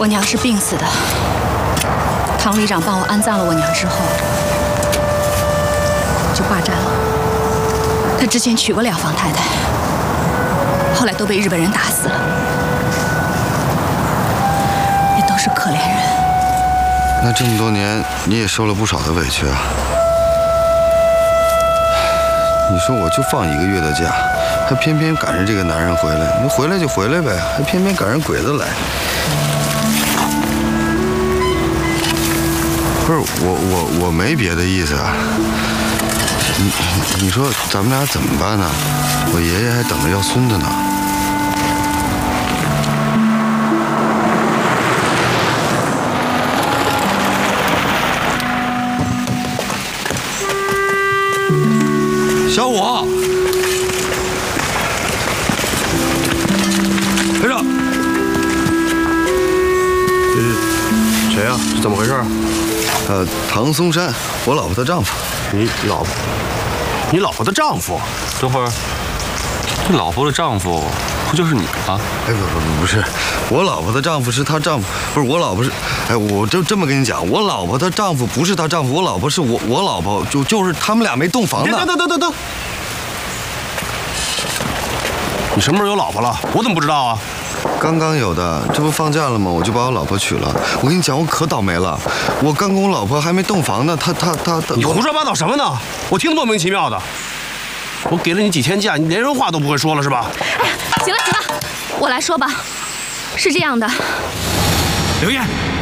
我娘是病死的。唐里长帮我安葬了我娘之后，就罢站了。他之前娶过2房太太，后来都被日本人打死了，也都是可怜人。 那这么多年，你也受了不少的委屈啊。你说我就放1个月的假，还偏偏赶上这个男人回来，你回来就回来呗，还偏偏赶上鬼子来。不是我没别的意思啊。你说咱们俩怎么办呢？我爷爷还等着要孙子呢。 小五，排长，这是谁呀？怎么回事？ 唐松山，我老婆的丈夫。 你老婆的丈夫？ 等会儿，这老婆的丈夫不就是你啊？ 哎，不是，我老婆的丈夫是她丈夫，不是我老婆是，哎，我这么跟你讲，我老婆的丈夫不是她丈夫，我老婆是我老婆，就是他们俩没洞房呢。 等，你什么时候有老婆了？我怎么不知道啊？ 刚刚有的，这不放假了吗？我就把我老婆娶了。我跟你讲，我可倒霉了，我刚跟我老婆还没洞房呢，她， 你胡说八道什么呢？我听得莫名其妙的。我给了你几天假，你连人话都不会说了是吧？ 哎，行了，我来说吧，是这样的。 刘烨。